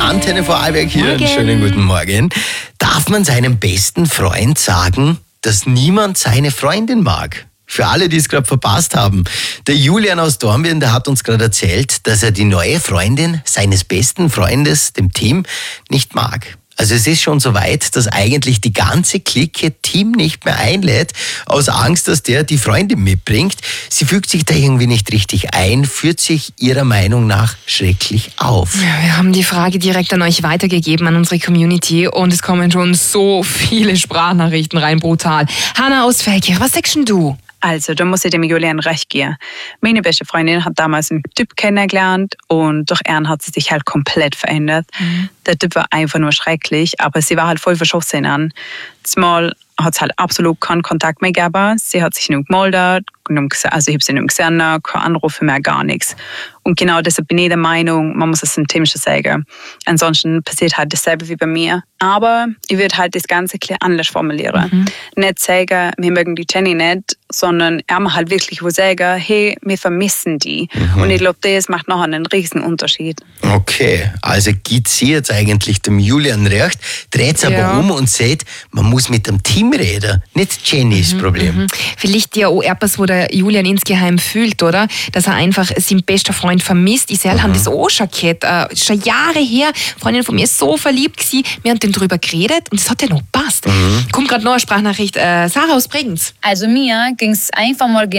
Antenne Vorarlberg hier. Morgen. Einen schönen guten Morgen. Darf man seinem besten Freund sagen, dass niemand seine Freundin mag? Für alle, die es gerade verpasst haben. Der Julian aus Dornbirn, der hat uns gerade erzählt, dass er die neue Freundin seines besten Freundes, dem Tim, nicht mag. Also es ist schon so weit, dass eigentlich die ganze Clique Tim nicht mehr einlädt, aus Angst, dass der die Freundin mitbringt. Sie fügt sich da irgendwie nicht richtig ein, führt sich ihrer Meinung nach schrecklich auf. Ja, wir haben die Frage direkt an euch weitergegeben, an unsere Community, und es kommen schon so viele Sprachnachrichten rein, brutal. Hanna aus Feldkirch, was sagst denn du? Also, da muss ich dem Julian recht geben. Meine beste Freundin hat damals einen Typ kennengelernt und durch ihn hat sie sich halt komplett verändert. Der Typ war einfach nur schrecklich, aber sie war halt voll verschossen an. Zumal hat es halt absolut keinen Kontakt mehr gegeben. Sie hat sich nicht gemeldet, also ich habe sie nicht gesehen, keine Anrufe mehr, gar nichts. Und genau deshalb bin ich der Meinung, man muss es dem Tim schon sagen. Ansonsten passiert halt dasselbe wie bei mir. Aber ich würde halt das Ganze klar anders formulieren. Nicht sagen, wir mögen die Jenny nicht, sondern er halt wirklich sagen, hey, wir vermissen die. Und ich glaube, das macht nachher einen riesen Unterschied. Okay, also gibt sie jetzt eigentlich dem Julian recht, dreht es aber um und sagt, man muss mit dem Team reden, nicht Jennys Problem. Vielleicht ja auch etwas, wo der Julian insgeheim fühlt, oder? Dass er einfach seinen besten Freund vermisst. Ich selber habe das auch schon gehabt. Schon Jahre her, eine Freundin von mir ist so verliebt gewesen, wir haben drüber geredet und es hat ja noch gepasst. Kommt gerade noch eine Sprachnachricht. Sarah aus Bregenz. Also mir ging es einfach mal